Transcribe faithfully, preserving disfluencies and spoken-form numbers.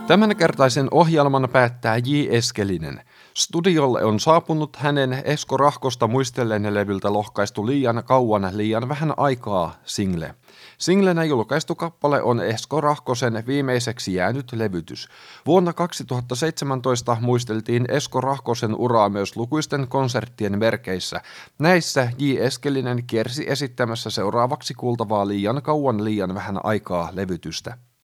Tämänkertaisen ohjelman päättää J. Eskelinen. Studiolle on saapunut hänen Esko Rahkosta muistellen levyltä lohkaistu Liian kauan, liian vähän aikaa single. Singlenä julkaistu kappale on Esko Rahkosen viimeiseksi jäänyt levytys. Vuonna kaksituhattaseitsemäntoista muisteltiin Esko Rahkosen uraa myös lukuisten konserttien merkeissä. Näissä J. Eskelinen kiersi esittämässä seuraavaksi kuultavaa Liian kauan, liian vähän aikaa levytystä.